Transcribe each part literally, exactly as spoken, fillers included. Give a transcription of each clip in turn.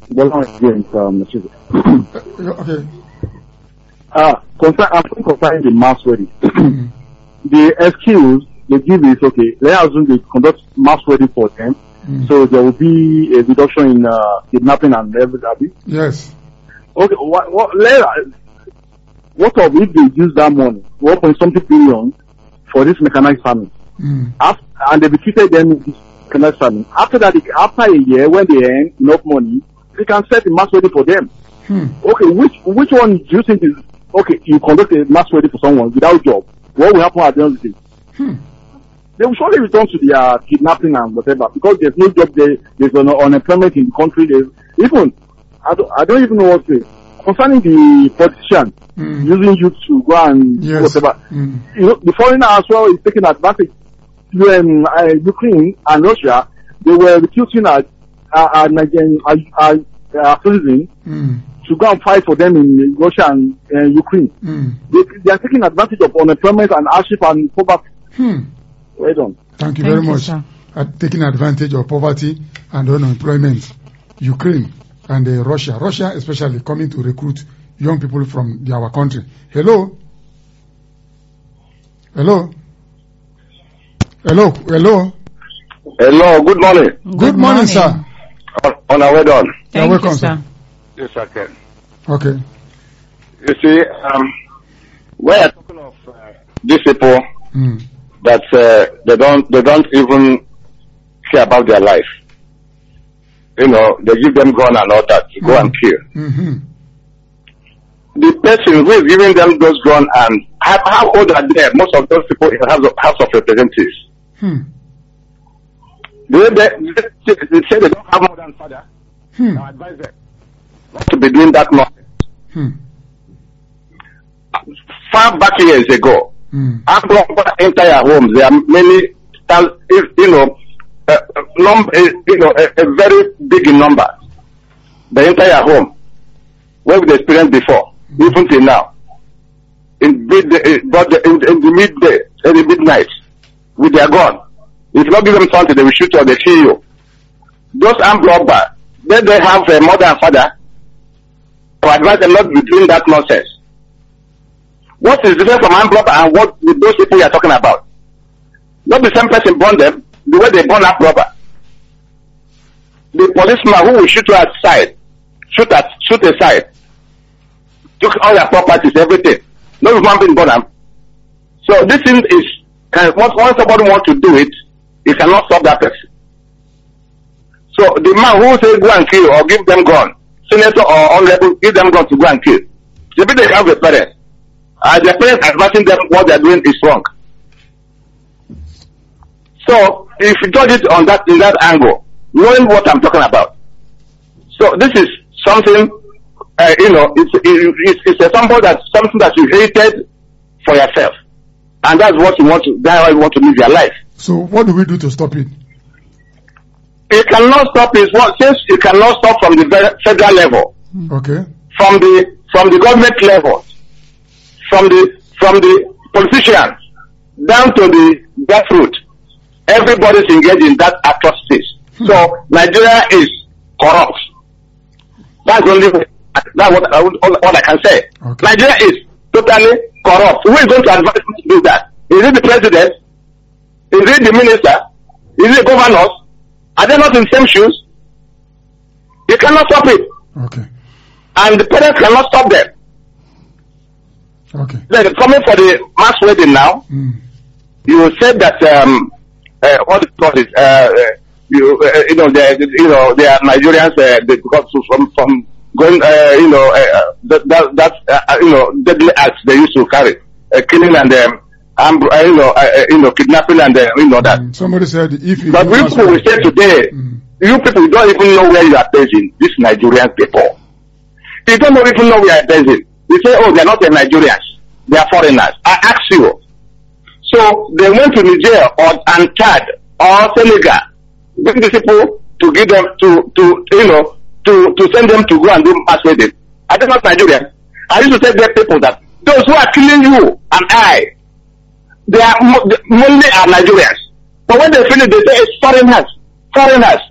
Well, again, um, Okay. uh, concern, I'm concerning the mass wedding. The excuse they give is, okay, let's assume they conduct mass wedding for them, mm. so there will be a reduction in uh, kidnapping and everything. Yes. Okay, what, what, let, what of if they use that money, one point something billion, for this mechanized farming, mm. after, and they defeated them in this mechanized farming. After that, after a year, when they earn enough money, they can set a mass wedding for them. Hmm. Okay, which which one do you think is, okay, you conduct a mass wedding for someone without job, what will happen at the end of the day? Hmm. They will surely return to their kidnapping and whatever, because there's no job there, there's no unemployment in the country. There's, even, I don't, I don't even know what to say. Concerning the politicians mm. using youth to go and yes. whatever, mm. you know, the foreigner as well is taking advantage. When uh, Ukraine and Russia, they were recruiting a, a, a Nigerian a, a, a citizen mm. to go and fight for them in Russia and uh, Ukraine. Mm. They, they are taking advantage of unemployment and hardship and poverty. Hmm. Well done. Thank you Thank very you, much. sir. At taking advantage of poverty and unemployment, Ukraine and uh, Russia, Russia especially coming to recruit young people from the, our country. Hello? Hello? Hello? Hello? Hello, good morning. Good, Good morning, morning. sir. On, on our way done. Thank You're welcome, you, sir. sir. Yes, I can. Okay. You see, um, we're talking of uh, these people Mm. that uh, they don't they don't even care about their life. You know, they give them gun and all that to Mm. go and kill. Mm-hmm. The person who is giving them those guns, and how, how old are they? Most of those people in the House of, House of Representatives. Hmm. They, they, they, they say they don't have more than father. Hmm. I advise them not to be doing that nonsense. Hmm. Far back years ago, Hmm. after entire homes, there are many, you know, uh, num- uh, you know, a, a very big in number. The entire home, what we experienced before, even till now, in midday, but the, in, in the midday, in the midnight, with their gun. If you not give them something, they will shoot you or they kill you. Those armed robbers, then they have a mother and father. I advise them not to be doing that nonsense. What is different from armed robber and what with those people you are talking about? Not the same person born them, the way they born armed robber. The policeman who will shoot you outside, shoot at, shoot aside, took all your properties, everything. No human being born them. So this thing is, uh, once, once somebody wants to do it, you cannot stop that person. So the man who says go and kill or give them gun, senator or honorable, give them gun to go and kill. Maybe they have a parent. Uh, their parents advising them what they are doing is wrong. So if you judge it on that in that angle, knowing what I'm talking about. So this is something, uh, you know, it's it's, it's a something that something that you hated for yourself, and that's what you want to. That's how you want to live your life. So what do we do to stop it? It cannot stop. Is what since it cannot stop from the federal level, Okay. from the from the government level, from the from the politicians down to the grassroots. Everybody's engaged in that atrocities. Hmm. So Nigeria is corrupt. That's only that's what I, what I can say. Okay. Nigeria is totally corrupt. Who is going to advise me to do that? Is it the president? Is it the minister? Is it the governors? Are they not in the same shoes? You cannot stop it. Okay. And the parents cannot stop them. Okay. They're coming for the mass wedding now. Mm. You said that um, uh, what do you call it? Uh, you, uh, you know, they, you know, they are Nigerians. Uh, they got from from going, uh, you know, uh, that that, that uh, you know, deadly acts they used to carry, uh, killing and um, um, uh, you know, uh, you know, kidnapping and uh, you know that. Mm. Somebody said if you But we people will say today, mm. you people don't even know where you are basing. These Nigerian people, you don't even know where you are basing. You say, oh, they are not the Nigerians, they are foreigners. I ask you. So they went to Niger or and Chad or Senegal, bring the people to give them to to you know to to send them to go and do mass wedding. Are they not Nigerians? I used to tell their people that those who are killing you and I, they are mo- mainly are Nigerians. But when they finish, they say it's foreigners, foreigners.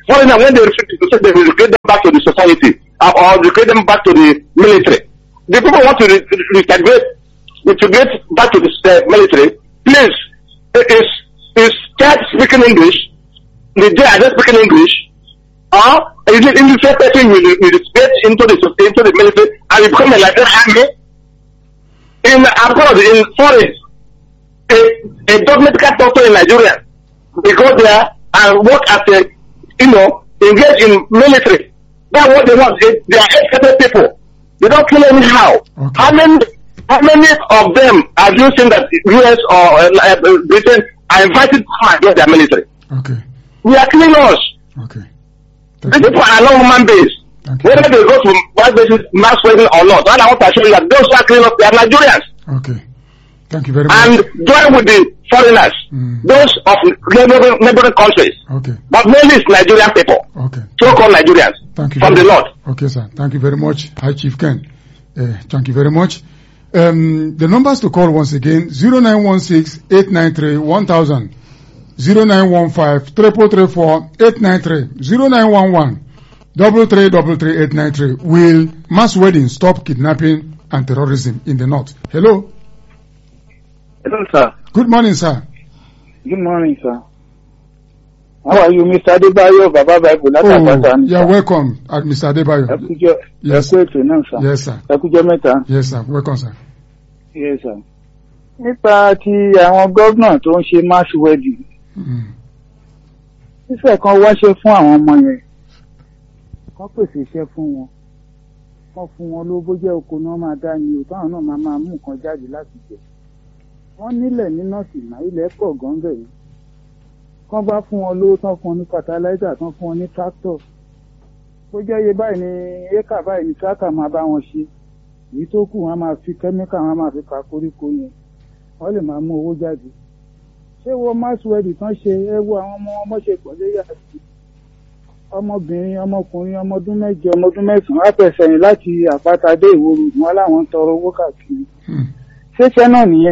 foreigners, when they refuse to say they will relocate them back to the society uh, or relocate them back to the military, the people want to reintegrate integrate back to the uh, military. Please, is is start speaking English. The day I just speaking English, or is it in the same person will will get into the into the military and become a Nigerian army? In abroad, in foreign, a a government doctor in Nigeria, they go there and work as a, you know, engage in military. That's what they want. They, they are educated people. They don't kill anyhow. Okay. How many how many of them are you saying that U S or uh, Britain are invited to come and join their military? Okay. We are killing us. Okay. These people are not human beings. Whether they go to one basis mass wedding or not, all I want to show you that those who are killing us, they are Nigerians. Okay. Thank you very much. And join with the foreigners, mm. those of neighboring, neighboring countries. Okay. But mainly it's Nigerian people. Okay. So-called Nigerians. Thank you from the much. North. Okay, sir. Thank you very much. Hi, Chief Ken. Uh, thank you very much. Um, the numbers to call once again, zero nine one six, eight nine three, one thousand, zero nine one five, three four three four, eight nine three, zero nine one one, double three double three eight nine three. Will mass weddings stop kidnapping and terrorism in the North? Hello? Hello, sir. Good morning, sir. Good morning, sir. How are you, Mister Adebayo, Baba Bible? Oh, you're welcome, uh, Mister Adebayo. Yes. Yes, sir. Yes, sir. Welcome, sir. Yes, sir. Nípa ti àwọn gómìnà tó ń ṣe mass wedding. Ìfẹ́ kan wá ṣe fún àwọn ọmọ yẹn. Wọ́n pèsè iṣẹ́ fún wọn. Wọ́n fún wọn lówó jẹ́ oko náà máa dá ní o, táwọn náà máa máa mú nǹkan jáde láti jẹ. Wọ́n nílẹ̀ ní nọ́ọ̀sì náà, ilẹ̀ pọ̀ gan bẹ́ẹ̀. Kán bá fún wọn lówó tán fún wọn ní fertilizer tán fún wọn ní tractor. Bó jẹ́ iye báyìí ni éka báyìí ni tractor máa bá wọn ṣe. Èyí tó kù wọn máa fi kẹ́míkà wọn máa fi pa koríko yẹn. Wọ́n lè máa mú owó jáde. Ṣé wo mass wedding tán ṣe ẹ wo àwọn ọmọ ọmọ ṣe pọ̀ léyà sí? Ọmọbìnrin ọmọkùnrin ọmọ ọdún mẹ́jọ ọmọ ọdún mẹ́sàn-án á fẹsẹ̀ rìn láti àpáta dé ìwòrò wọn láwọn ń tọrọ owó káàkiri. Ṣé iṣẹ́ náà nìyẹn?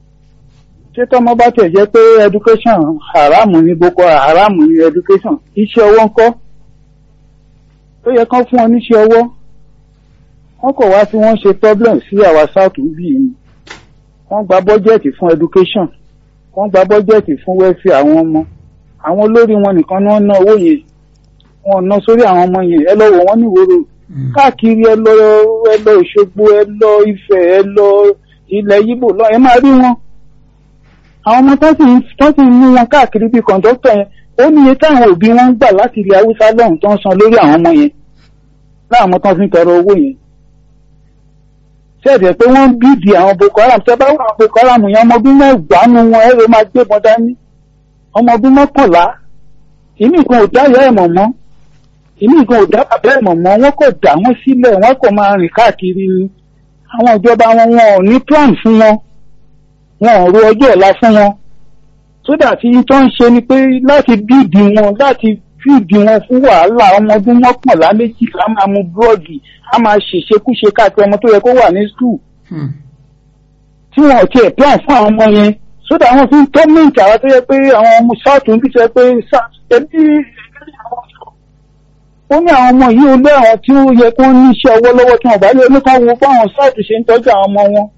Ṣé tọ́mọ bá tẹ̀ jẹ́ pé education haramu ní Boko haramu ní education iṣẹ́ ọwọ́ ńkọ́? Tó yẹ kán fún wọn níṣẹ́ ọwọ́. Wọ́n kọ̀ wá tí wọ́n ṣe problem sí àwa south bíi ni. Wọ́n gba bọ́jẹ̀tì fún education. Wọ́n gba bọ́jẹ̀tì fún welfare àwọn ọmọ. Àwọn olórí wọn nìkan ni wọ́n ná owó yẹn. Wọ́n ná sórí àwọn ọmọ yẹn. Ẹ lọ wò wọ́n ní ìwòrò. Káàkiri ẹ lọ ẹ lọ Òṣogbo ẹ lọ Ifẹ̀ ẹ lọ ilẹ̀ Yíbò lọ ẹ máa rí wọn. Àwọn ọmọ tó sì ń mú wọn káàkiri bíi kọ̀ǹdọ́tọ̀ yẹn. Ó ní iye táwọn òbí wọn ń gbà láti ilẹ̀ Haúsá lọ́hùn tó ń san lórí àwọn ọmọ yẹn. Láwọn ọmọ tó fi ń tọrọ owó yẹn. Ṣẹ́ẹ̀dẹ̀ pé wọ́n ń bíìdì àwọn Boko Haram tẹ́ bá wà àwọn Boko Haram yẹn ọmọ bí mẹ́wàá nu wọn ẹ̀rọ máa gbébọn dání ọmọ bí mọ́kànlá ìmí kan ò dá ìyá ẹ̀ mọ̀ mọ́ ìmí kan ò dá bàbá ẹ̀ mọ̀ mọ́ wọ́n kò dá wọn sílẹ̀ wọ́n kò máa rìn káàkiri ni àwọn ìjọba wọn wọn ò ní plan fún wọn wọn ò ro ọjọ́ ọ̀la fún wọn sódà tí tó ń ṣe ni pé láti bíìdì wọn láti bíìdì wọn fún wàhálà ọmọ ọdún mọ́kànlá méjìlá máa mu búrọ́ọ̀gì a máa ṣèṣekúṣe káàkiri ọmọ tó yẹ kó wà ní skul tí wọn ò tiẹ̀ plan fún àwọn ọmọ yẹn sódà wọn fi ń tọ́mìntì àwọn tó yẹ pé àwọn ọmọ sáàtù ń bí sọ pé ẹbí ó ní àwọn ọmọ yìí ó lé àwọn tí ó yẹ kó ní iṣẹ́ ọwọ́ lọ́wọ́ tí wọn bá lé oníkan wo báwọn sáàtù ṣe ń tọ́jú àwọn ọmọ wọn.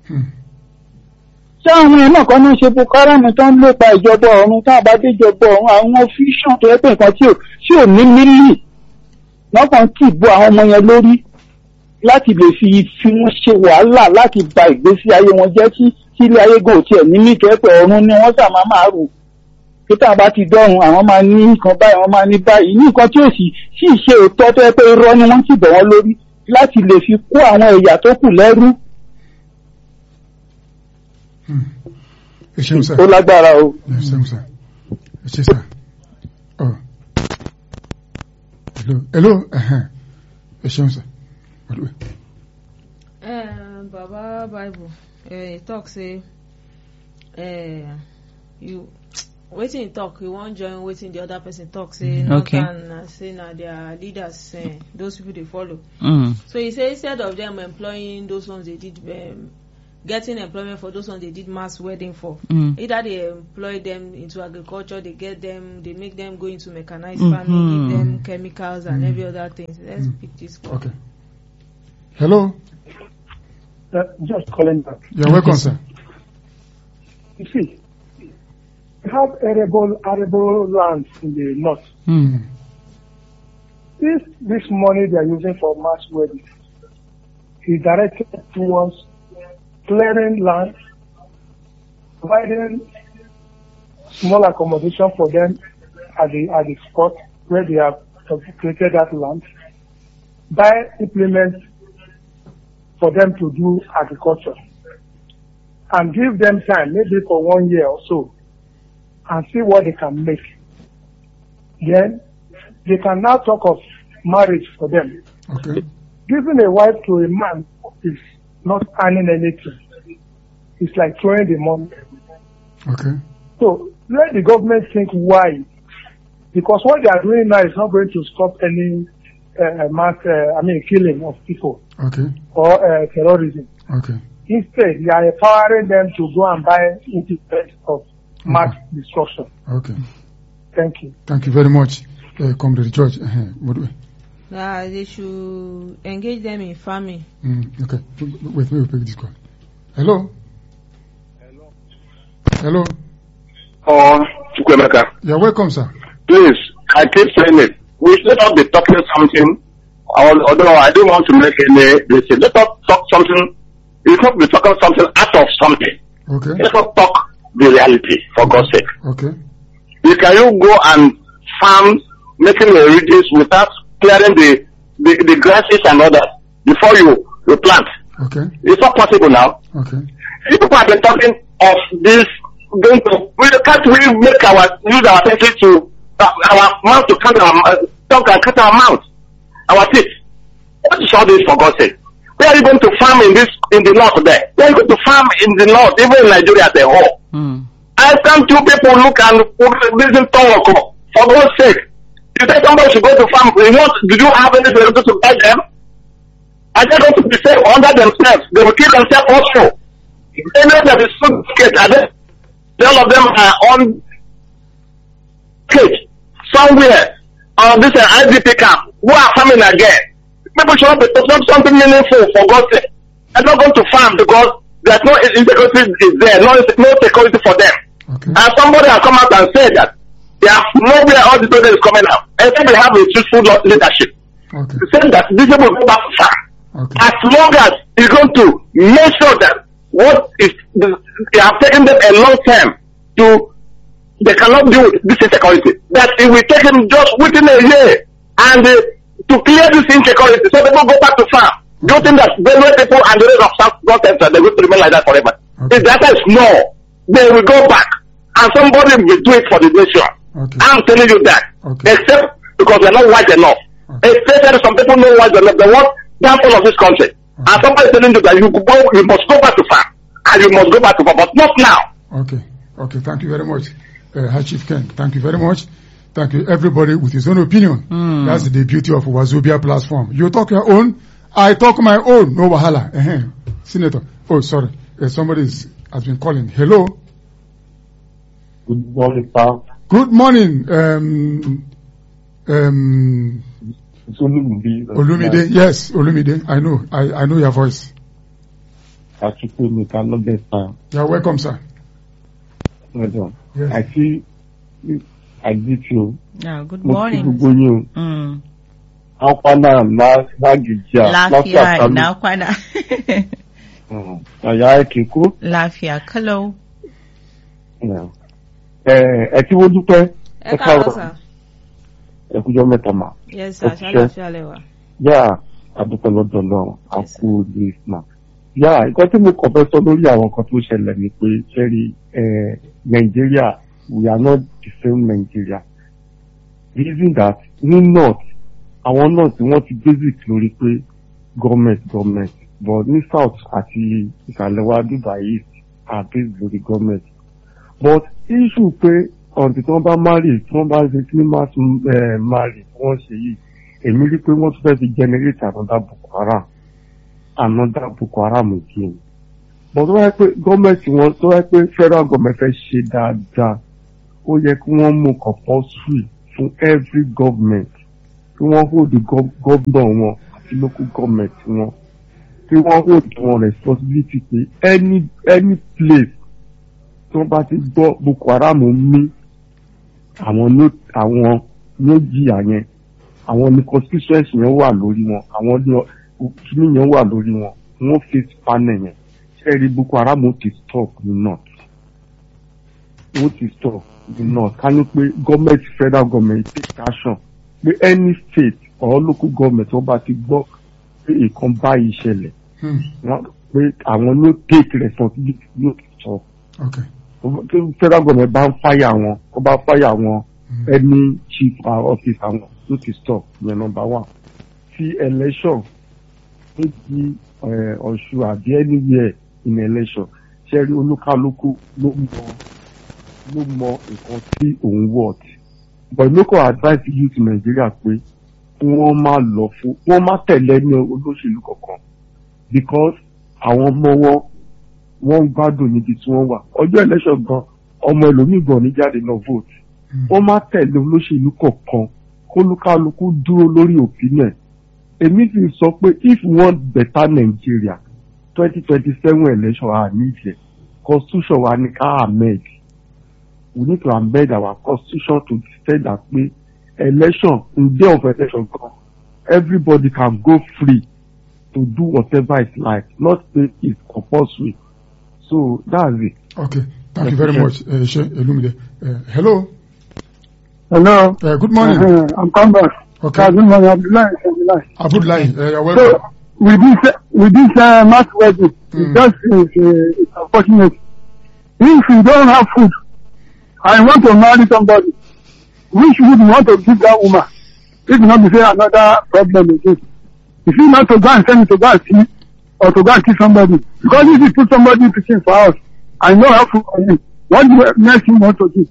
ṣé àwọn ẹ̀mọ́ kan ní ṣe Boko Haram tó ń lépa ìjọba ọ̀run tá a bá dé ìjọba ọ̀run àwọn fíṣàn tó yẹ pé nǹkan tí ò ní mílì wọ́n kàn tì bọ́ àwọn ọmọ yẹn lórí láti lè fi fi wọ́n ṣe wàhálà láti ba ìgbésí ayé wọn jẹ́ kí kí ilé ayé gan òtí ẹ̀ ní mítẹ́pẹ̀ ọ̀run ni wọ́n sà máa máa rò pété àbá ti dọ́run àwọn máa ní nǹkan báyìí wọ́n máa ní báyìí ní nǹkan tí ò sì sì ṣe òótọ́ tó yẹ pé irọ́ ni wọ́n ti bọ̀ wọ́n lórí láti lè fi kó àwọn ẹ̀yà tó kù lẹ́rú. ó lágbára o. ẹ ṣeun sá ẹ ṣe sá ọ hello hello ẹ ṣeun sá. Um, Baba Bible uh, talk say uh, you wetin he talk you wan join wetin the other person talk say mm, okay. Northern uh, say na their leaders uh, those people dey follow. Mm. So he say instead of them employing those ones they did um, getting employment for those ones they did mass wedding for. Mm. Either they employ them into agriculture, they get them, they make them go into mechanized Mm-hmm. farming, give them chemicals and Mm. every other thing. Let's Mm. pick this. Okay. Hello. Uh, just calling back. You're welcome, sir. You see, we have arable, arable lands in the north. Mm. This, this money they are using for mass weddings is directed towards clearing land, providing small accommodation for them at the, at the spot where they have created that land, buy implements for them to do agriculture, and give them time, maybe for one year or so, and see what they can make. Then they can now talk of marriage for them. Okay. Giving a wife to a man is not earning anything. It's like throwing the money. Okay. So let the government think why. Because what they are doing now is not going to stop any uh, mass, uh, I mean, killing of people Okay. or uh, terrorism. Okay. Instead, they are empowering them to go and buy instruments of mass destruction. Okay. Thank you. Thank you very much, uh, Comrade George. Uh-huh. What do we? Uh, they should engage them in farming. Mm, okay. Wait, let me pick this call. Hello. Hello. Hello. Oh, Chukwemeka, You're welcome, sir. please, I keep saying it. We should not be talking something, although I don't want to make any decision. Let us talk something. We should not be talking something out of something. Okay. Let us talk the reality, for God's sake. Okay. You can you go and farm, making the ridges without clearing the, the, the grasses and others before you, you plant. Okay. It's not possible now. Okay. People have been talking of this going to, we can't we make our, use our senses to, uh, our mouth to count our, uh, tongue and cut our mouth, our teeth. What is all this, for God's sake? Where are you going to farm in this, in the north there? Where are you going to farm in the north, even in Nigeria as a whole? Mm. I come two people look and listen to, for God's sake. You say somebody should go to farm, you want, do you have any ability to buy them? Are they going to be safe under themselves? They will kill themselves also. They know that it's so scared, are they? All of them are on cage somewhere on this uh, I D P camp who are farming again. People should not be talking something meaningful, for God's sake. They're not going to farm because there's no insecurity is there, no, no security for them. Okay. And somebody has come out and said that they have nowhere all the children is coming out. Except they have a truthful leadership. Okay. Saying that these people will go back to farm. Okay. As long as it's going to make sure that what is, they have taken them a long time to, they cannot deal with this insecurity. That it will take them just within a year and uh, to clear this insecurity so people go back to farm. Do you think that Benue people and the rest of South North Central, they're going to remain like that forever? Okay. If the answer is no, they will go back and somebody will do it for the nation. Okay. I'm telling you that. Okay. Except because they're not wise enough. Okay. Especially some people know wise enough. They want downfall of this country. Okay. And somebody telling you that you go, you must go back to farm. And you must go back to farm, but not now. Okay. Okay. Thank you very much, uh, High Chief Ken. Thank you very much. Thank you, everybody with his own opinion. Mm. That's the beauty of Wazobia platform. You talk your own, I talk my own. No wahala. Uh-huh. Senator. Oh, sorry. Uh, somebody is, has been calling. Hello. Good morning, sir. Good morning. Um, um, It's Olumide. Olumide. Yes, Olumide. I know. I, I know your voice. Actually, we cannot get time. You're welcome, sir. Well done. Yes. I see, I did you. Yeah, good Mo kí morning. gbogbo yín o. Mm. Akwana na Nagija. Lafiya na kwana. Mm. Aya Ekiko. Lafiya kalau. Yeah. Eh, ẹ tí wọ́n dúpẹ́. Ẹ káàárọ̀ sà. Ẹ kújọ́ mẹ́ta mà. Yes sir, ṣàlàfíà lẹ́wà. Yá, àdúpẹ́ lọ́dọ̀ náà, a Yes, sir. kú ní ìsìnà. Yá, nǹkan tí mo kàn fẹ́ sọ lórí àwọn nǹkan tó ṣẹlẹ̀ ni pé ṣẹ́rí eh, Nàìjíríà, we are not the same Nigeria. Reason that ní north, àwọn north wọ́n ti basic lórí pé government government but ní south àti ìsàlẹ̀ wa Dubai east are based lórí government. But issue pé ọ̀ǹtí tí wọ́n bá marry tí wọ́n bá ṣe kí ní mass eh, marry tí wọ́n ṣe yìí, èmi rí pé wọ́n tún fẹ́ fi generate another Boko Haram another Boko Haram again. but tó wáyé pé gọ́ọ̀mẹ̀ntì wọn tó wáyé pé federal government fẹ́ ṣe dáadáa ó yẹ kí wọ́n mú compulsory fún every government kí wọ́n hold the governor wọn àti local government wọn kí wọ́n hold wọn responsibility pé any any place tí wọ́n bá ti gbọ́ Boko Haram mí àwọn ló àwọn ló jìyà yẹn àwọn ní constituency yẹn wà lórí wọn àwọn ní kíní yẹn wà lórí wọn wọ́n face panel yẹn ṣẹ́ẹ̀rí Boko Haram ó ti stop ní north ó ti stop ní north ká ní pé government federal government take action pé any state or local government wọ́n bá ti gbọ́ pé nǹkan báyìí ṣẹlẹ̀ pé àwọn ló take responsibility ló ti stop. tí federal government bá ń fáyà wọn kó bá fáyà wọn any chief office àwọn ló ti stop yẹn number one. ti election ní ti Ọ̀ṣun àbí anywhere in election ṣẹ́rí olúkálùkù ló mọ ló mọ nǹkan tí òun wọ̀t but no kò advice youth Nigeria pé wọ́n má lọ fún wọ́n má tẹ̀lé ní olóṣèlú kankan because àwọn ọmọ wọn wọ́n ń gbádùn níbi tí wọ́n wà ọjọ́ election gan ọmọ ẹlòmíì gan ní jáde lọ vote wọ́n má tẹ̀lé olóṣèlú kankan kólúkálùkù dúró lórí opinion èmi sì sọ pé if we want better Nigeria twenty twenty seven election are needed constitution wa ní ká amend we need to amend our constitution to say that pé election in day of election gan everybody can go free to do whatever it's like not say it's compulsory so that's it. Okay, thank you very much, uh, Sheikh Elumide. Uh, hello. Hello. Uh, good morning. Uh, I'm come back. Okay. Uh, good morning, Abdullahi. Abdullahi, uh, you're welcome. So, with this, with this uh, mass wedding, mm. it just is uh, it's unfortunate. If you don't have food, I want to marry somebody, which would you want to give that woman? If not to say another problem again. If you not to go and send me to go and see, or to go and kill somebody, because if you put somebody to kill for us, I know how food for him. What do you next you want to do?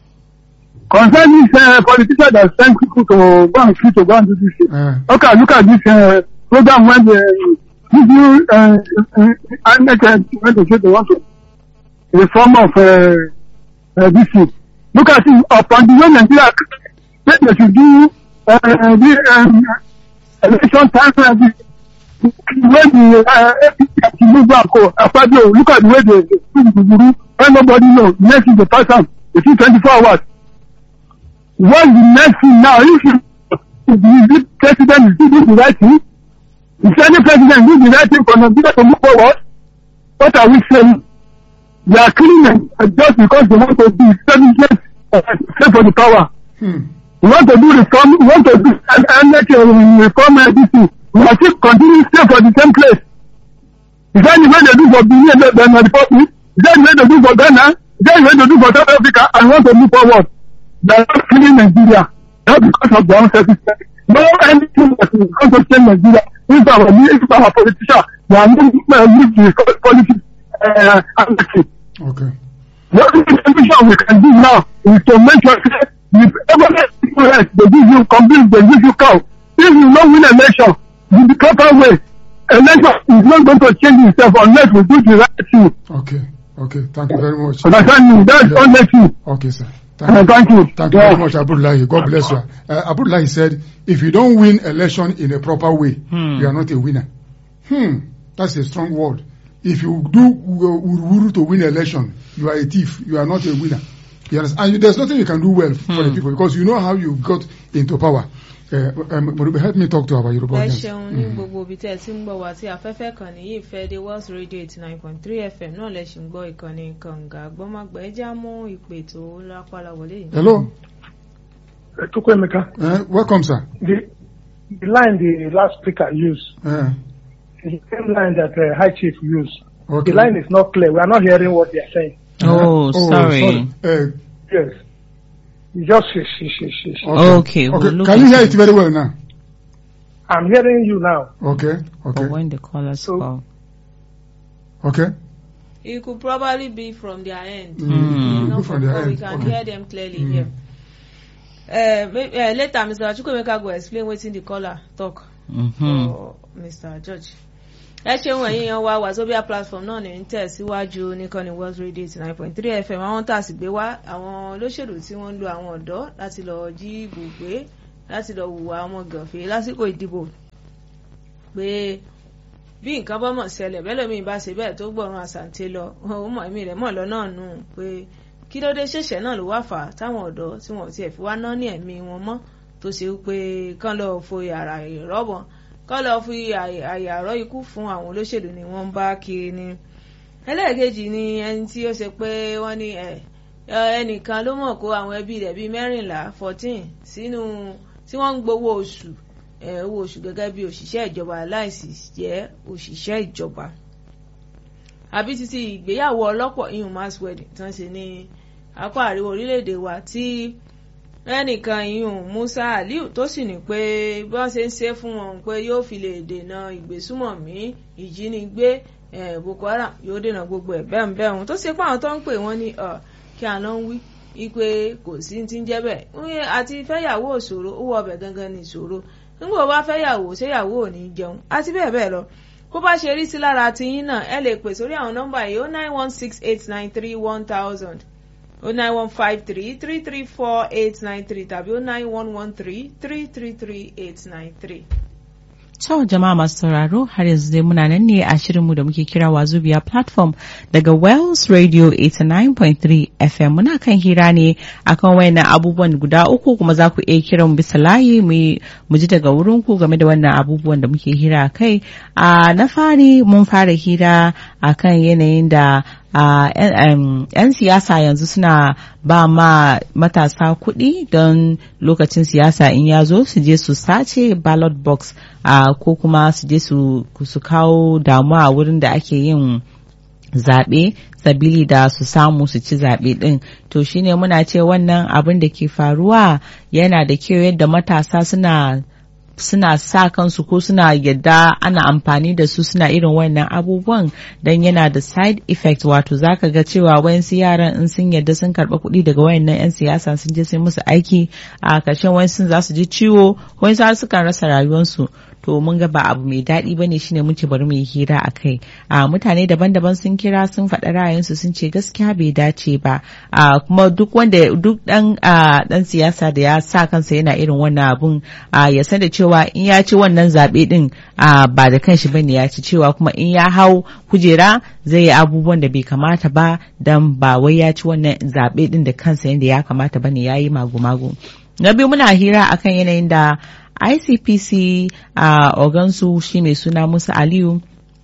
Concerning this uh, politician that send people to go and kill to go and do this thing. Uh. Okay, look at this uh, program when they give you uh, uh, uh, when they say they want to reform of uh, uh, this thing. Look at it upon the way Nigeria they should do uh, the um, election time like this. When the uh, move back, look at the way they do the when nobody knows. Next is the person within twenty-four hours. What's the next thing now? If you, if the president is doing the right thing, if any president doing the right thing for Nigeria to move forward, what are we saying? They are killing them just because they want to be seven years uh, for the power. Hmm. We want to do reform, we want to do and reform everything. We are still continuing to stay for the same place. Is that the way they do for Benin and the Republic? Is that the way they do for Ghana? Is that the way they do for South Africa? I want to move forward. They are not killing Nigeria. Not because of their own self-respect. No anything that is going to change Nigeria. If our, if our politicians, they are not moving the politics uh, anarchy. Okay. What solution we can do now is to make sure that if ever people else, they give you complete, they give you cow. If you don't win election in the proper way, election is not going to change itself unless we do the right thing. Okay. Okay. Thank you very much. Understand me? That's yeah. Only thing. Okay, sir. Thank, uh, thank you. Thank you yeah. very much, Abdullahi. God bless you. Uh, Abdullahi said, if you don't win election in a proper way, hmm. you are not a winner. Hmm. That's a strong word. If you do wuru to win election, you are a thief. You are not a winner. You understand? And there's nothing you can do well for hmm. the people because you know how you got into power. Uh, um, help me talk to our Yoruba audience. Ẹ ṣeun ní gbogbo ibi tí ẹ ti ń gbọ́ wá sí afẹ́fẹ́ kan nìyí ìfẹ́ dé World Radio eighty nine point three F M náà lẹ ṣì ń gbọ́ ìkànnì kànga gbọ́mágbà ẹ já mú ìpè tó lápálá wọlé yìí. Hello. Chukwuemeka. Uh, welcome, sir. The, the line the last speaker used uh. is the same line that uh, High Chief used. Okay. The line is not clear. We are not hearing what they are saying. Oh, oh sorry. sorry. Uh, yes. Just shish, shish, shish, shish. Okay. Okay. okay. We'll Can you hear it very well now? I'm hearing you now. Okay. Okay. But when the callers so, call. Okay. It could probably be from their end. Mm. Not from from their end. We can okay. hear them clearly mm. here. Uh, maybe, uh, later, Mister Chukwuemeka go explain what's in the caller talk mm-hmm. for Mister George. ẹ ṣeun ẹ̀yin yan wa Wazobia platform náà ní ń tẹ̀síwájú nìkan ní World Radio eighty nine point three F M. àwọn tá a sì gbé wá àwọn olóṣèlú tí wọ́n ń lo àwọn ọ̀dọ́ láti lọ jí ibùgbé láti lọ hùwà ọmọ gànfẹ́ lásìkò ìdìbò pé bí nǹkan bá mọ̀ ṣẹlẹ̀ bẹ́ẹ̀ lómi bá ṣe bẹ́ẹ̀ tó gbọ̀run àṣàǹtẹ̀ lọ ó mọ̀ ẹ̀mí rẹ̀ mọ̀ lọ́nà nù pé kí ló dé ṣẹ̀ṣẹ̀ náà ló wá fà á táwọn ọ̀dọ́ tí wọ́n tiẹ̀ fi wá ná ní ẹ̀mí wọn mọ́ tó ṣe pé kán lọ́ọ́ fo yàrá ìrọ́bọ̀n kán lọ́ọ́ fi àyàrọ́ ikú fún àwọn olóṣèlú ni wọ́n ń bá kiri ni. ẹlẹ́ẹ̀kejì ni ẹni tí ó ṣe pé wọ́n ní ẹnìkan ló mọ̀ kó àwọn ẹbí rẹ̀ bíi mẹ́rìnlá fourteen sínú tí wọ́n ń gbowó oṣù owó oṣù gẹ́gẹ́ bí òṣìṣẹ́ ìjọba láìsí jẹ́ òṣìṣẹ́ ìjọba. àbí títí ìgbéyàwó ọlọ́pọ̀ ihun mass wedding tán ṣe ní apá àríwá orílẹ̀-èdè wa tí ẹnìkan ihun Musa Aliu tó sì ní pé bí wọ́n ṣe ń ṣe fún wọn pé yóò fi lè dènà ìgbésùmọ̀mí ìjínigbé Boko Haram yóò dènà gbogbo ẹ̀ bẹ́ẹ̀ bẹ́ẹ̀ ohun tó ṣe pé àwọn tó ń pè wọ́n ní kí àná ń wí ipe kò sí ti ń jẹ́ bẹ́ẹ̀ àti fẹ́yàwó òṣòro owó ọbẹ̀ gangan ní ìṣòro nígbà bá fẹ́yàwó ṣéyàwó ò ní jẹun àti bẹ́ẹ̀ bẹ́ẹ̀ lọ bó bá ṣe rí sí lára tiyín náà ẹ lè pè sórí àwọn nọ́mbà yìí oh nine one six eight nine three one thousand oh nine one five three three three four eight nine three tàbí oh nine one one three three three three eight nine three. Ciao jama'a masu sauraro har yanzu dai muna nan ne a shirinmu da muke kira Wazobia platform daga Wells Radio eighty nine point three F M. Muna kan hira ne akan wayannan abubuwan guda uku kuma za ku iya kiran mu bisa layi mu ji daga wurin ku game da wannan abubuwan da muke hira kai. A na fari mun fara hira akan yanayin da ‘yan siyasa yanzu suna ba ma matasa kuɗi don lokacin siyasa in ya zo su je su sace ballot box ko kuma su je su kawo damuwa a wurin da ake yin zaɓe sabili da su samu su ci zaɓe ɗin. To shine muna ce wannan abin da ke faruwa yana da kyau yadda matasa suna suna sa kansu ko suna yadda ana amfani da su suna irin wannan abubuwan don yana da side effect wato zaka ga cewa wayansu yaran in sun yadda sun karɓa kuɗi daga wayannan 'yan siyasa sun je sun musu aiki a ƙarshen wayansu za su ji ciwo wayansu har sukan rasa rayuwarsu. To mun ga ba abu mai daɗi bane shine muke bari mu yi hira a kai. A mutane daban-daban sun kira sun faɗa ra'ayinsu sun ce gaskiya bai dace ba. A kuma duk wanda duk ɗan ɗan siyasa da ya sa kansa yana irin wannan abun ya san da cewa in ya ci wannan zaɓe ɗin ba da kanshi bane ya ci cewa kuma in ya hau kujera zai yi abubuwan da bai kamata ba dan ba wai ya ci wannan zaɓe ɗin da kansa yadda ya kamata bane ya yi magu-magu. Na biyu muna hira akan yanayin da I C P C a uh, ogansu shi mai suna Musa Aliu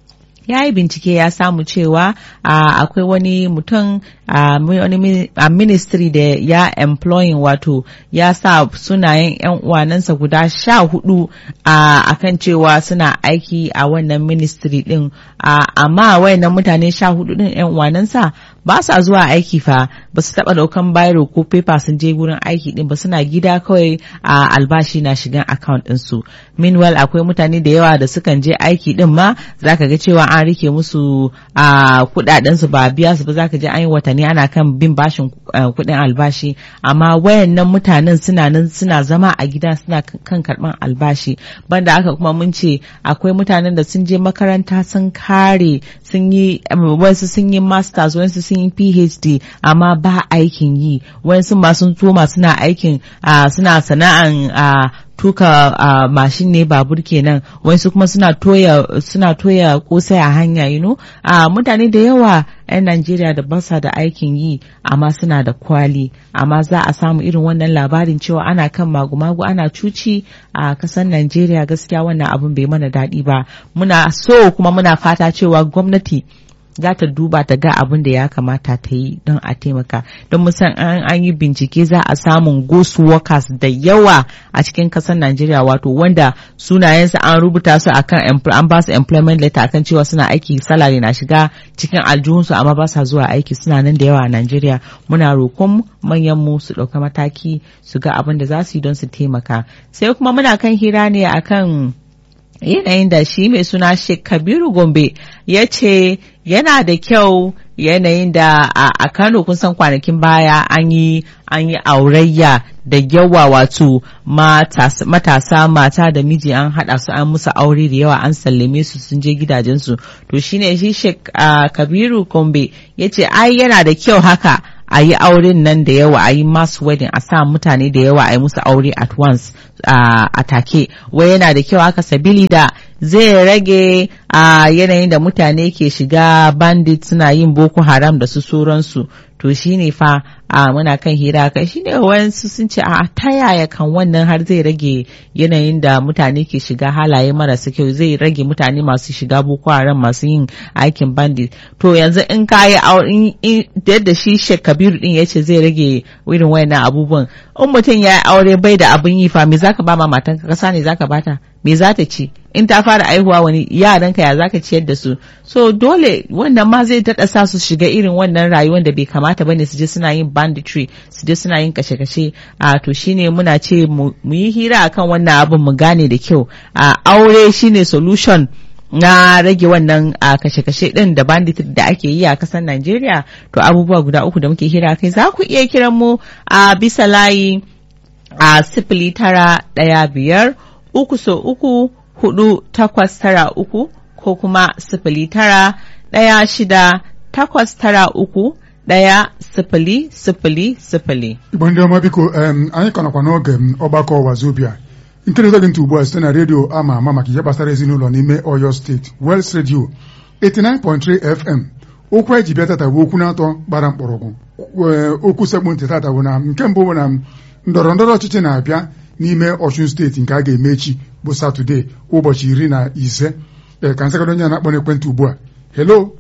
ya yi bincike ya samu cewa uh, akwai wani mutum a uh, uh, ministry da ya employing wato ya sa sunayen yan uwanansa guda sha hudu uh, akan cewa suna aiki a wannan ministry din uh, amma wayannan mutane sha hudu din yan uwanansa ba sa zuwa aiki fa ba su taba daukan biro ko paper sun je gurin aiki din ba suna gida kawai a uh, albashi na shigan account din su. Meanwhile akwai mutane da yawa da sukan je aiki din ma zaka ga cewa an rike musu a uh, kudaden su ba biya su ba zaka je an yi watanni ana kan bin bashin uh, kudin albashi amma wayannan mutanen suna nan suna zama a gida suna kan karban albashi. Banda haka kuma mun ce akwai mutanen da sun je makaranta sun kare sun yi um, wasu sun yi masters wasu sun yi P H D amma ba aikin yi wasu ma sun toma suna aikin uh, suna sana'an uh, tuka uh, mashin ne babur kenan wasu kuma suna toya suna toya kosai a hanya you know uh, mutane da yawa 'yan Najeriya da basa da aikin yi amma suna da kwali amma za a samu irin wannan labarin cewa ana kan magu-magu ana cuci a kasar Najeriya. Gaskiya wannan abun bai mana daɗi ba. Muna so kuma muna fata cewa gwamnati za ta duba ta ga abin da ya kamata ta yi don a taimaka don musan an, an yi bincike za a samun ghost workers da yawa a cikin kasar Najeriya wato wanda sunayensu an rubuta su akan an ba su employment letter akan cewa suna aiki salary na shiga cikin aljihunsu amma ba sa zuwa aiki suna nan da yawa a Najeriya. Muna roƙon manyan mu su ɗauka mataki su ga abin da za su yi don su taimaka. Sai kuma muna kan hira ne akan yanayin da shi mai suna Sheikh Kabiru Gombe ya ce yana da kyau yanayin da a Kano kun san kwanakin baya an yi an yi aurayya da yawa wato matasa mata da miji an haɗa su an musu aure da yawa an sallame su sun je gidajensu to shine shi Sheikh Kabiru Gombe yace ai yana da kyau haka a yi auren nan da yawa a yi mass wedding a sa mutane da yawa a yi musu aure at once a take wai yana da kyau haka sabili da zai rage a yanayin da mutane ke shiga bandit suna yin boko haram da su sauransu to shine fa a muna kan hira kai shine wayansu sun ce a ta yaya kan wannan har zai rage yanayin da mutane ke shiga halaye marasa kyau zai rage mutane masu shiga boko haram masu yin aikin bandit to yanzu in ka yi yadda shi Sheikh Kabiru din yace zai rage irin wayannan abubuwan in mutum ya yi aure bai da abin yi fa me zaka ba ma matanka kasa ne zaka bata me za ta ci in ta fara aihuwa wani yaranka ya zaka ciyar da su so dole wannan ma zai daɗa sa su shiga irin wannan rayuwar da bai kamata bane su je suna yin banditry su je suna yin kashe-kashe a to shine muna ce mu yi hira akan wannan abin mu gane da kyau a aure shine solution na rage wannan a kashe-kashe din da bandit da ake yi a kasar Najeriya to abubuwa guda uku da muke hira kai za ku iya kiran mu a bisa layi a sifili tara ɗaya biyar uku so uku hudu takwas tara uku ko kuma sifili tara ɗaya shida takwas tara uku ɗaya sifili sifili sifili. Igbo ndị ọma biko anyị kọnọkwa n'oge ọgbakọ Wazobia nke na-ezoghị ntị ugbu a site na redio ama ama maka ihe gbasara ezinụlọ n'ime Oyo steeti Wells Radio eighty-nine point three F M okwu eji bịa tata bụ okwu na-atọ gbara mkpọrọgwụ okwu sekpụ ntị tata bụ na nke mbụ bụ na ndọrọ ndọrọ ọchịchị na-abịa n'ime Ọshụn steeti nke a ga-eme echi bụ Satọde ụbọchị iri na ise ka nsakọrọ onye na-akpọ n'ekwentị ugbu a. Hello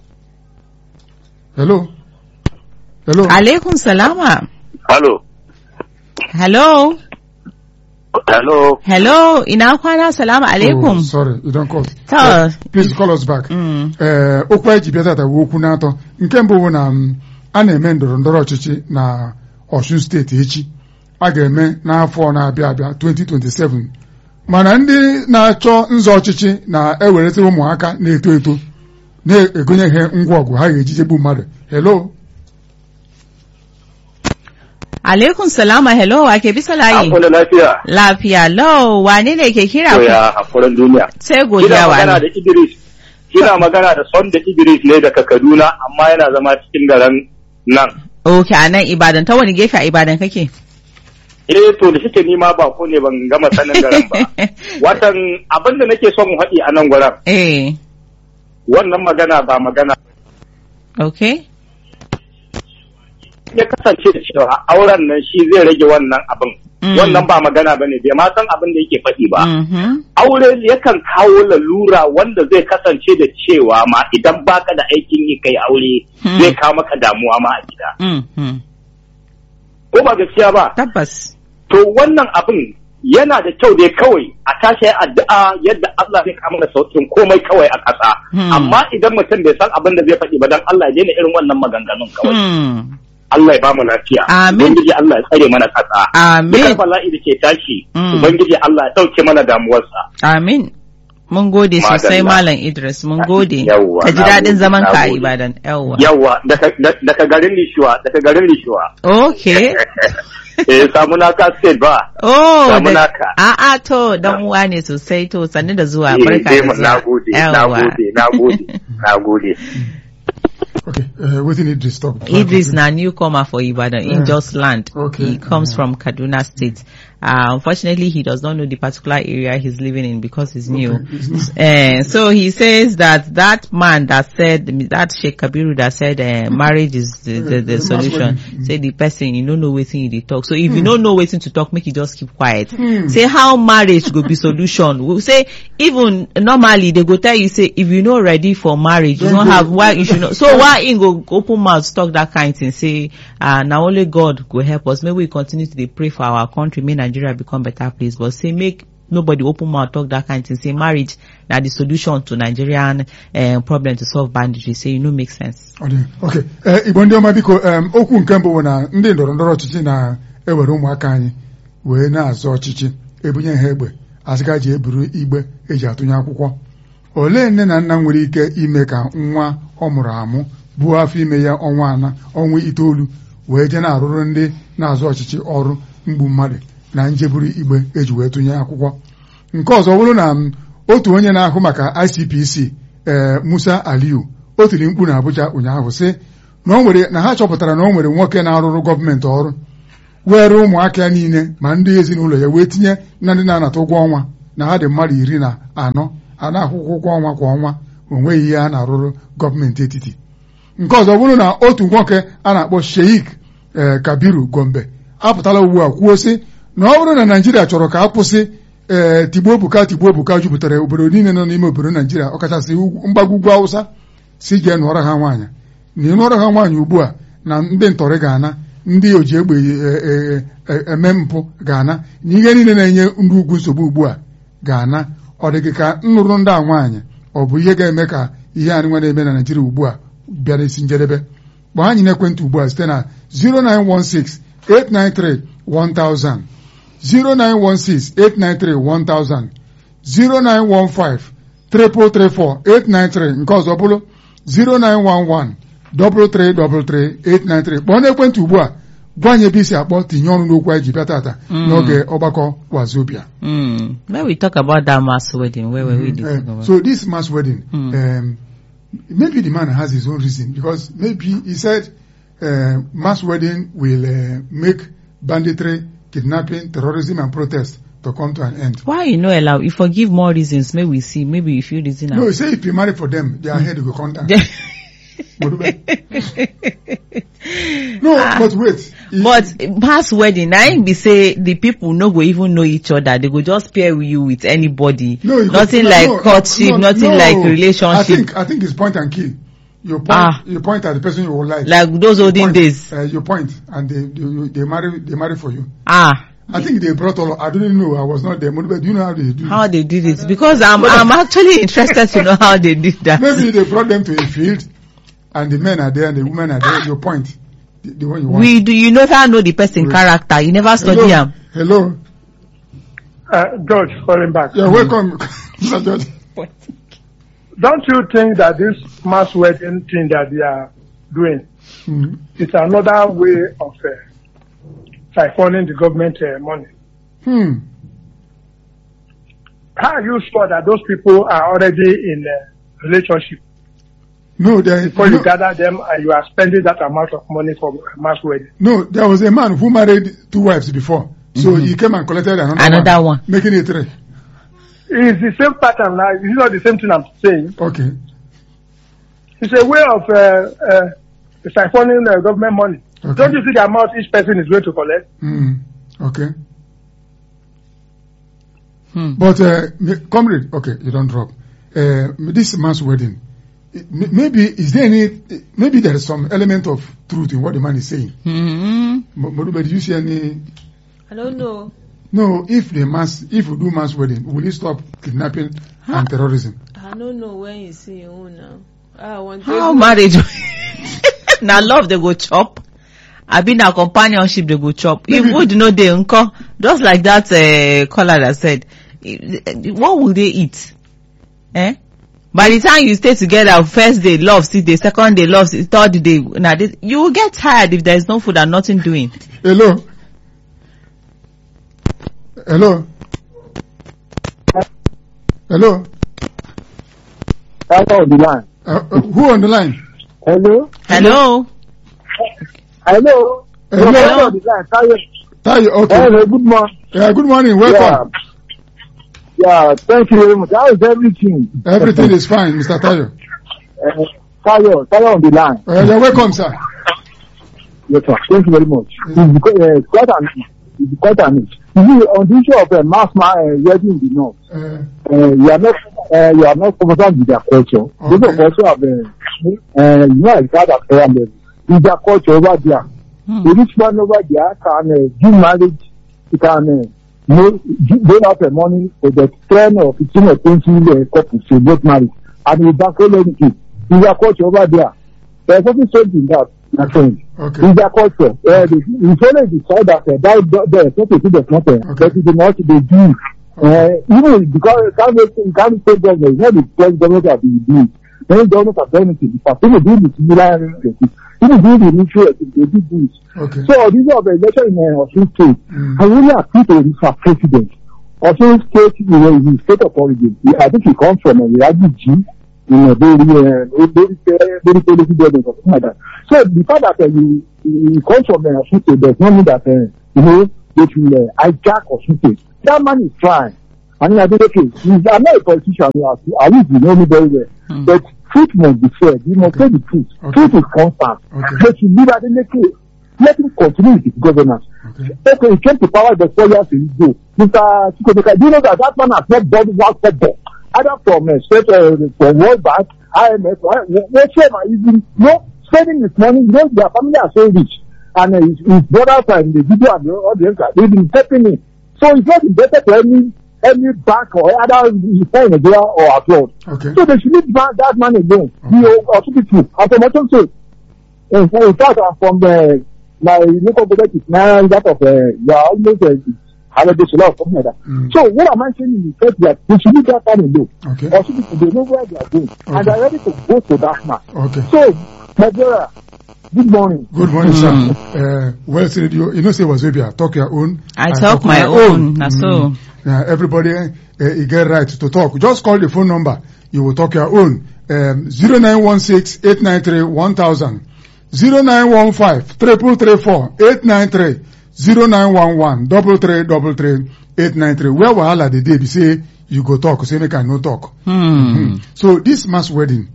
hello hello alaikum salama. Hello. Hello. Hello. Hello, ina kwana, salamu alaikum. Oh, sorry, you don't call. Uh, please call us back. Mm. Eh, okwu eji bịa tata bụ okwu na-atọ nke mbụ bụ na a na-eme ndọrọ ndọrọ ọchịchị na Ọshụn steeti echi a ga-eme n'afọ na-abịa abịa twenty twenty-seven mana ndị na-achọ nzọ ọchịchị na-ewerete ụmụaka na-eto eto na-egonye ihe ngwa ọgụ ha ga-eji gbu mmadụ. Hello. Alaikun salama, hello, wa ke bisa layi? Akwai lafiya. Lafiya, lo, wane ne ke kira ku? Ya hakurin duniya. Sai godiya wa ne. Kina magana da Idris. Kina magana da Sonda Idris ne daga Kaduna, amma yana zama cikin garin nan. Okay, a nan Ibadan, ta wani gefe a Ibadan kake? Eh, to da shike ni ma ba ko ne ban gama sanin garin ba. Watan abin da nake son haɗi a nan gurin. Eh. Wannan magana ba magana. Okay. Ya kasance da cewa auren nan shi zai rage wannan abin. Wannan ba magana ba ne, bai ma san abin da yake faɗi ba. Aure yakan kawo lalura wanda zai kasance da cewa ma idan baka da aikin yi kai aure zai kawo maka damuwa ma a gida. Ko ba gaskiya ba? Tabbas. To wannan abin yana da kyau dai kawai a tashi addu'a yadda Allah zai kama da sautin komai kawai a ƙasa. Amma idan mutum bai san abin da zai faɗi ba dan Allah ya daina irin wannan maganganun kawai. Allah ya ba mu lafiya. Amin. Ubangiji Allah ya tsare mana kasa. Amin. Dukkan bala'i da ke tashi. Ubangiji Allah ya ɗauke mana damuwarsa. Amin. Mun gode sosai Malam Idris, mun gode. Ka ji daɗin zaman ka a Ibadan. Yawwa. Yawwa, daga garin Lishuwa, daga garin Lishuwa. Okay. Eh, Samunaka State ba. Oh, Samunaka. A'a to dan uwa ne sosai to sannu da zuwa barka da zuwa. Na gode, na gode, na gode, na gode. Okay, uh, within Idris talk. Idris na newcomer for Ibadan. He yeah. just land. Okay. He comes yeah. from Kaduna State. Uh, unfortunately, he does not know the particular area he's living in because he's new. Okay. Uh, so he says that that man that said, that Sheikh Kabiru that said uh, marriage is the, the, the solution, mm. say the person, you don't know waiting you talk. So if mm. you don't know waiting to talk, make you just keep quiet. Mm. Say how marriage could be solution. We say even normally they go tell you, say if you're not ready for marriage, you don't have, why you should not. So why in go open mouth talk that kind of thing, say uh, now only God will help us. Maybe we continue to pray for our country, may Nigeria become better place, but say make nobody open mouth talk that kind of thing, say marriage now the solution to Nigerian uh, problem to solve banditry, say you know make sense. Okay, okay. Uh, Igbo ndị ọma biko um, okwu nke mbụ na ndị ndọrọ ndọrọ ọchịchị na-ewere ụmụaka anyị wee na-azọ ọchịchị ebunye ha egbe asịga ji eburu igbe eji atụnye akwụkwọ. Olee nne na nna nwere ike ime ka nwa ọ mụrụ amụ buo afọ ime ya ọnwa anọ ọnwa itoolu wee jee na-arụrụ ndị na-azụ ọchịchị ọrụ mgbu mmadụ na njeburu igbe eji wee tụnye akwụkwọ. Nke ọzọ bụrụ na otu onye na-ahụ maka I C P C ee Musa Aliyu o tiri mkpu na Abuja ụnyaahụ sị na o nwere na ha chọpụtara na o nwere nwoke na-arụrụ gọọmenti ọrụ were ụmụaka ya niile ma ndị ezinụlọ ya wee tinye na ndị na-anata ụgwọ ọnwa na ha dị mmadụ iri na anọ a na-akwụ ụgwọ ọnwa kwa ọnwa o nweghị ihe a na-arụrụ gọọmenti etiti. Nke ọzọ bụrụ na otu nwoke a na-akpọ Sheikh Kabiru Gombe apụtala ugbu a kwuo sị na ọ bụrụ na Naijiria chọrọ ka a kwụsị ee tigbuo ebuka tigbuo ebuka jupụtara obodo niile nọ n'ime obodo Naijiria ọkachasị mgbago ugwu Awụsa si jee nụọrọ ha nwaanyị na ịnụọrọ ha nwaanyị ugbu a na ndị ntọrị ga-ana ndị oji egbe eme mpụ ga-ana na ihe niile na-enye ndị ugwu nsogbu ugbu a ga-ana. Ọ dị gị ka nnụrụ ndị a nwaanyị ọ bụ ihe ga-eme ka ihe anyị nwa na-eme na Naijiria ugbu a bịara isi njedebe? Gbaa anyị n'ekwentị ugbu a site na zero nine one six eight nine three one thousand zero nine one six eight nine three one thousand zero nine one five three four three four eight nine three nke ọzọ bụrụ zero nine one one three three three three eight nine three. Kpọọ n'ekwentị ugbu a gwa anyị ebe isi akpọ tinye ọnụ n'okwu anyị ji bịa tata n'oge ọgbakọ Wazobia. Mm. When we talk about that mass wedding, where were we discussing about? So this mass wedding, mm. um, maybe the man has his own reason because maybe he said uh, mass wedding will uh, make banditry, kidnapping, terrorism, and protest to come to an end. Why you know allow? If you give more reasons, maybe we see, maybe you feel reason. No, say if you marry for them, their head will come down. No, ah, but wait. But mass wedding, I be say the people no go even know each other. They go just pair you with anybody. No, nothing no, like no, courtship, no, nothing no. like relationship. I think I think it's point and kill. You point, ah. you point at the person you would like. Like those olden point, days. Uh, you point and they, they they marry they marry for you. Ah. I think they brought all. I didn't know. I was not there. But do you know how they do it? How they did it? Because I'm I'm actually interested to know how they did that. Maybe they brought them to a field, and the men are there and the women are there. You point. The, the one you want. We do. You never know the person Wait. character. You never study him. Hello. Uh, George, calling back. You're welcome, Mister George. Don't you think that this mass wedding thing that they are doing mm-hmm. is another way of uh, siphoning the government uh, money? Hmm. How are you sure that those people are already in a relationship? No, there Before no, you gather them and you are spending that amount of money for mass wedding. No, there was a man who married two wives before. So mm-hmm. he came and collected another, another one, one, making it three. It's the same pattern now. It's not the same thing I'm saying. Okay. It's a way of uh, uh, siphoning uh, government money. Okay. Don't you see the amount each person is going to collect? Mm. Okay. Hmm. But, uh, comrade, okay, you don't drop. Uh, this mass wedding, it, maybe, is there any, maybe there is some element of truth in what the man is saying. Mm-hmm. But, but do you see any? I don't know. No, if the mass, if we do mass wedding, will it stop kidnapping huh? and terrorism? I don't know when you see your own now. I want How marriage? Now love they go chop. I been a companionship they go chop. If would know they uncle, just like that uh, caller that said, what will they eat? Eh? By the time you stay together, first day love, see the second day love, see third day, now this, you will get tired if there is no food and nothing doing. Hello. Hello. Hello. Hello on the line. Uh, uh, who on the line? Hello. Hello. Hello. Hello. Hello. On the line. Tayo. Tayo. Okay. Hello. Good morning. Yeah. Good morning. Welcome. Yeah. yeah thank you very much. How is everything? Everything is fine, Mister Tayo. Uh, Tayo. Tayo on the line. Uh, you're welcome, sir. Yes, sir. Thank you very much. Mm-hmm. It's, uh, quite an, it's quite an You see, on the issue of uh, mass uh, wedding in the north, uh, uh, you are not, uh, you are not comfortable with their culture. Okay. Those also have, uh, uh, you know, like that at prayer level. With their culture over there, hmm. the rich man over there can uh, do marriage, he can uh, make, give out the money for the ten or fifteen or twenty uh, couples to get married, and he don't call anything. With their culture over there, there's something strange in that. My friend. Okay. In their culture, uh, the, the fellow decide that uh, that there is something to the front, uh, but it is not they do. Uh, even because you can't you can't say government, it's not the first government that we do. Many governments have done it in the past. Even during the civil executive, even during the military executive, they did this. Okay. So this is of the election in uh, Osun State. Mm. I really appeal to the president. Osun State, you know, is the state of origin. I think he comes from a Yagi, you know, very, uh, very, very policy government or something like that. So the fact that uh, you, you come from uh, Osun State does not mean that, uh, you know, they should uh, hijack Osun State. That man is trying. I mean, I think, okay, I'm not a politician, I wish you know me very well. Mm. But truth must be said. You must say the truth. Okay. Truth is constant. Okay. But you leave at the case. Let him continue with his governance. Okay. Okay, he came to power the four years in go. Mister Chukwuemeka, do you know that that man has not done one football? Either from uh, state, uh, from World Bank, I M F, whatever, even, no, spending his money, you know, their family are so rich. And uh, his, his brothers and the video and all the others, they've been helping him. So it's not indebted to any any bank or other in Nigeria or abroad. Okay. So they should leave that man alone. Okay. The also people. And from what I'm saying, in fact, from the my local government is now that of uh, you are almost uh, or something like that. Mm. So what am I saying is first that they should leave that man alone. Okay. Also people they know where they are going. Okay. And they are ready to go to that man. Okay. So Nigeria, good morning. Good morning, mm. sir. Uh, well said. You, you know, say Wazobia, talk your own. I, I talk, talk my, my own. own. That's mm. so. Uh, everybody, uh, you get right to talk. Just call the phone number. You will talk your own. Um, zero nine one six eight nine three one thousand. zero nine one five triple three four eight nine three. zero nine one one double three double three eight nine three. Where wahala the day be say you go talk, say make I no talk. Hmm. Mm-hmm. So this mass wedding,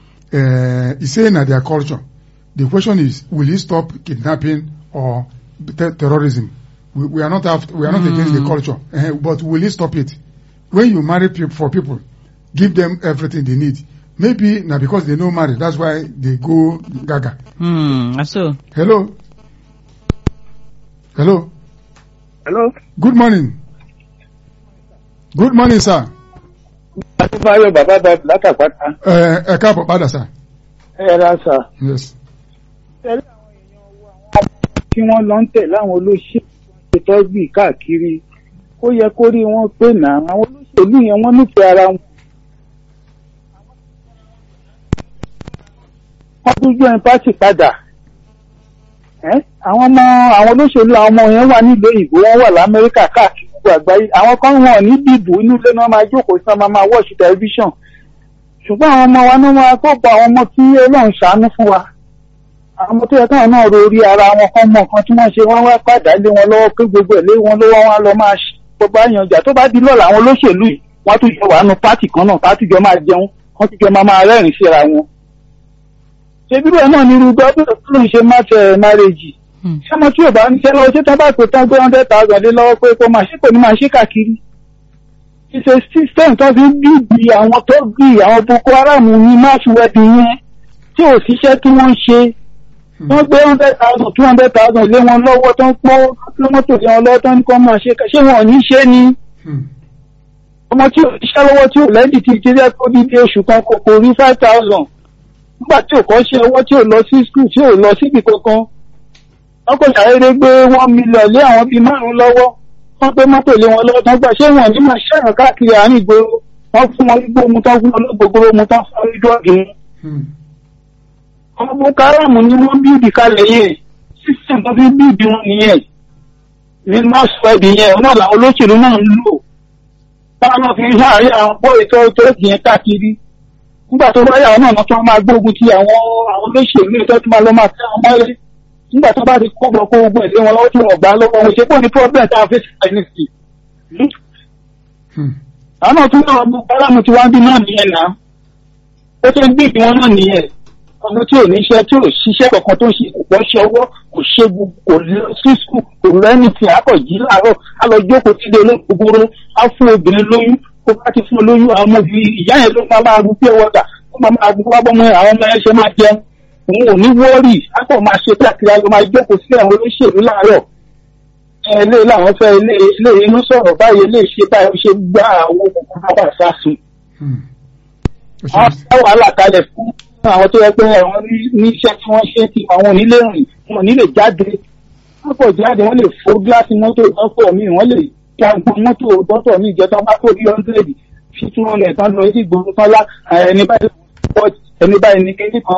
uh, is saying that their culture. The question is, will he stop kidnapping or ter- terrorism? We, we are not after, we are not mm. against the culture, uh, but will he stop it? When you marry pe- for people, give them everything they need. Maybe now because they know marry, that's why they go gaga. Hmm. So. Hello. Hello. Hello. Good morning. Good morning, sir. Uh, ẹ káàbọ̀ padà, sir. Ẹ ra, sir. Yes. Tí wọ́n lọ ń tẹ̀ láwọn olóṣèlú tó gbì káàkiri, ó yẹ kó rí wọn pé náà àwọn olóṣèlú yẹn wọ́n nífẹ̀ẹ́ ara wọn. Wọ́n tún join pátì padà. Àwọn ọmọ àwọn olóṣèlú àwọn ọmọ yẹn wà nílùú òyìnbó, wọ́n wà l'Amẹ́ríkà káàkiri gbogbo àgbáyé. Àwọn kan wọ̀n ní dìbò inú ilé náà máa jókòó sí wọn máa wọ́ọ̀ṣì tẹlifíṣàn. Ṣùgbọ́n àwọn ọmọ wa náà máa tó gba àwọn ọmọ tí Ọlọ́run ṣàánú fún wa. Àwọn ọmọ tó yẹ káwọn náà ro orí ara wọn kan mọ nǹkan tí wọ́n ṣe wọ́n wá padà lé wọn lọ́wọ́ pé gbogbo ẹ̀ lé wọn lọ́wọ́ wọn lọ máa gbogbo àyànjà tó bá di lọ́la àwọn olóṣèlú yìí wọ́n tún jọ wà nù pátì kan náà pátì jọ máa jẹun wọ́n tún jọ máa máa rẹ́rìn síra wọn. Ṣé bírò ẹ̀ náà ní irú gbọ́dọ̀ tó ló ń ṣe máṣe márèjì? Ṣé ọmọ tí ò bá ń ṣe lọ́wọ́ ṣé tán bá pè tán gbé hundred thousand lé lọ́wọ́ pé kó máa ṣe kò ní máa ṣe káàkiri? It's a system tó fi ń bíbi àwọn tó bí àwọn Boko Haram ní mass wedding yẹn tí ò síṣẹ́ tí wọ́n ń ṣe. Wọ́n gbé hundred thousand two hundred thousand lé wọn lọ́wọ́ tó ń pọ́ lọ́mọ́tò lé wọn lọ́wọ́ tó ń kọ́ máa ṣe ṣé wọn ò ní ṣe ni. Ọmọ tí ò síṣẹ́ lọ́wọ́ tí ò lẹ́dí ti ti rẹ́ kó dídé oṣù kan kò kò rí five thousand. Nígbà tí ò kọ́ ṣe ọwọ́ tí ò lọ sí school tí ò lọ síbi kankan. Wọ́n kò ṣàrẹ́rẹ́ gbé one million lé àwọn bíi márùn-ún lọ́wọ́. Wọ́n gbé mọ́tò lé wọn lọ́wọ́ tán gbà ṣé wọn ní máa ṣẹ̀ràn káàkiri àárín ìgboro. Wọ́n fún wọn gbó mu tán fún wọn lọ́gbọ̀gbọ̀rọ̀ mu tán fún wọn ní dọ́ọ̀gì mu. Ọmọ Boko Haram ni wọ́n bíìdì kalẹ̀ yẹn system tó fi bíìdì wọn nìyẹn ní mass wedding yẹn náà làwọn olóṣèlú náà ń lò táwọn fi ń ṣàárẹ̀ àwọn pọ́ ètò ètò ìyẹn káàkiri nígbà tó bá yàrá náà tó máa gbógun ti àwọn àwọn olóṣèlú ètò tó máa lọ máa tẹ́ wọn mọ́lẹ̀ nígbà tó bá ti kọ́ bọ̀ kó gbogbo ẹ̀dẹ́ wọn lọ́wọ́ tí wọ́n gbà lọ́wọ́ wọn ṣe pọ̀ ní problem tá a fi ṣe àìníṣì. àwọn náà tún náà Boko Haram ti wá bí náà nìyẹn náà ó ṣe ń bíìdì wọn náà nìyẹn. Ọmọ tí ò ní iṣẹ́ tí ò ṣiṣẹ́ kankan tó ń ṣe kò pọ̀ ṣe ọwọ́ kò ṣe kò lọ sí skul kò lọ ẹni tí a kọ̀ jí láàárọ̀ a lọ jókòó sílé olóògbòrò a fún obìnrin lóyún kó bá ti fún lóyún àwọn ọmọ ìbí ìyá yẹn ló máa máa rú pé wọ́tà ó máa máa gbọ́ bọ́ mọ́ àwọn ọmọ yẹn ṣe máa jẹun òun ò ní wọ́ọ̀rì a kò máa ṣe káàkiri a lọ máa jókòó sílé àwọn olóṣèlú láàárọ̀ ilé làwọn fẹ́ ilé ilé inú sọ̀rọ̀ báyìí ilé ṣe báyìí ṣe gbá àwọn òkùnkùn bá wà sáàsùn. Àwọn wàhálà kalẹ̀ fún àwọn tó yẹ pé àwọn ní iṣẹ́ tí wọ́n ṣe ti àwọn onílé rìn wọn nílé jáde wọ́n pọ̀ jáde wọ́n lè fọ́ gíláàsì mọ́tò dọ́tọ̀ mi wọ́n lè jágbó mọ́tò dọ́tọ̀ mi ìjẹta bá tó bí hundred fi two hundred tán lọ sí ìgboro tán lá ẹni báyìí support ẹni báyìí ní kíní kan.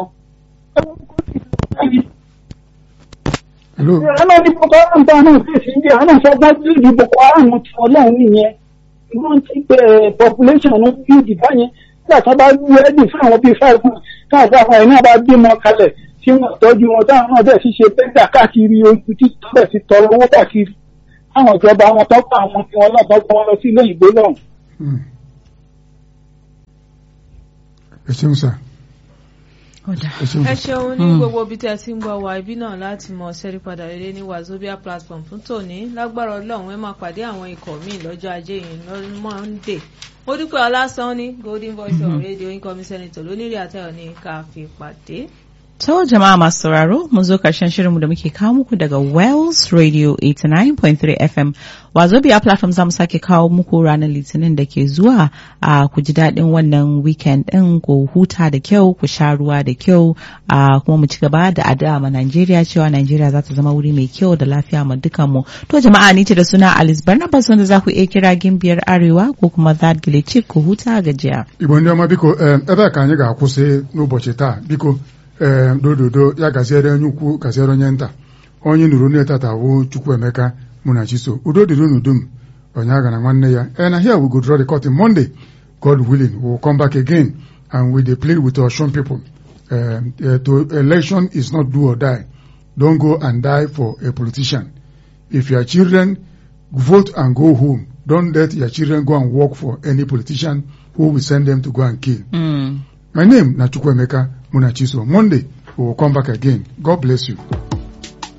Hello. Ọlọ́run ní Boko Haram bá náà fèsì ń bí àwọn náà sọgbọ́n tí ìdí Boko Haram ti ọlọ́run nìyẹn. Wọ́n ti pè population ló bí ìdí báyẹn. Nígbà tí wọ́n bá gbé ẹ́dì fún àwọn bíi five months káàkiri àwọn ẹ̀ náà bá bímọ kalẹ̀ tí wọ́n tọ́jú wọn táwọn náà bẹ̀ fi ṣe pẹ́ńtà káàkiri ojú títí bẹ̀ fi tọrọ owó káàkiri. Àwọn ìjọba wọn tó pa àwọn tí wọn náà tó wọn lọ sí ilé ìgbé lọ́hùn. Ẹ ṣeun sà. Ẹ ṣeun ní gbogbo ibi tí ẹ ti ń gbọ́ wa ibi náà láti mọ sẹ́rí padà rere ní Wazobia platform fún tòní lágbára Ọlọ́run ẹ máa pàdé àwọn ikọ̀ míì lọ́jọ́ ajé yìí lọ́dún Monday. Mo dúpẹ́ Ọlásán ní Golden Voice of Radio incoming senator lónìí àtẹ̀yọ̀ ní ká fi pàdé. To jama'a masu sauraro mun zo karshen shirinmu da muke kawo muku daga Wells Radio eighty-nine point three F M. Wazobia platform zamu sake kawo muku ranar Litinin da ke zuwa a ku ji daɗin wannan weekend ɗin ku huta da kyau ku sha ruwa da kyau a kuma mu ci gaba da addu'a ma Najeriya cewa Najeriya za ta zama wuri mai kyau da lafiya ma dukan mu. To jama'a ni ce da suna Alice Barnabas wanda za ku iya kira Gimbiyar Arewa ko kuma That Gilechik ku huta gajiya. Igbo ndị ọma biko ebe ka anyị ga-akwụsị n'ụbọchị taa biko ee dododo ya gaziere onye ukwu gaziere onye nta onye nụrụ onye tata wụ Chukwuemeka Munachiso udo dịrị unu dum onye aga na nwanne ya and here we go draw the curtain Monday God willing we will come back again and we dey plead with our Osun people uh, uh, to election is not do or die. Don't go and die for a politician. If your children vote and go home, don't let your children go and work for any politician who will send them to go and kill. Mm. My name na Chukwuemeka Munachiso. Monday, we will come back again. God bless you.